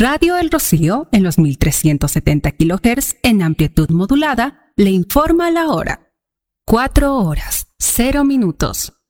Radio El Rocío, en los 1370 kHz en amplitud modulada, le informa la hora. 4 horas, 0 minutos.